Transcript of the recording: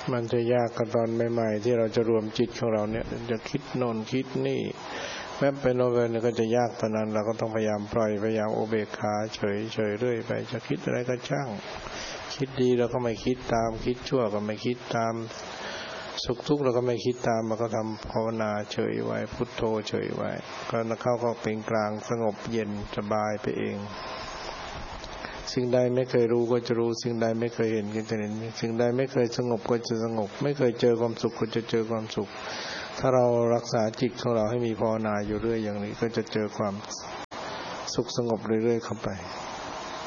มันจะยากกันตอนใหม่ๆที่เราจะรวมจิตของเราเนี่ยจะคิดโน่นคิดนี่แม้เป็นโนเวลก็จะยากตอนนั้นเราก็ต้องพยายามปล่อยพยายามอุเบกขาเฉยเรื่อยไปจะคิดอะไรก็ช่างคิดดีเราก็ไม่คิดตามคิดชั่วก็ไม่คิดตามสุขทุกข์เราก็ไม่คิดตามมันก็ทำภาวนาเฉยไว้พุทโธเฉยไว้ก็เข้าก็เป็นกลางสงบเย็นสบายไปเองสิ่งใดไม่เคยรู้ก็จะรู้สิ่งใดไม่เคยเห็นก็จะเห็นสิ่งใดไม่เคยสงบก็จะสงบไม่เคยเจอความสุขก็จะเจอความสุขถ้าเรารักษาจิตของเราให้มีภาวนาอยู่เรื่อยอย่างนี้ก็จะเจอความสุขสงบเรื่อยๆเข้าไป